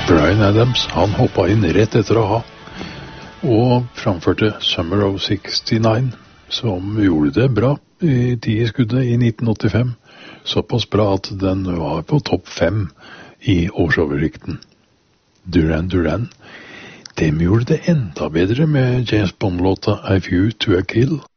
Bryan Adams, han hoppet inn rett etter å ha, og framførte Summer of 69, som gjorde det bra i 10 skuddet i 1985. Såpass bra at den var på topp 5 i årsoversikten. Duran Duran, de gjorde det enda bedre med James Bond-låta A View to a Kill.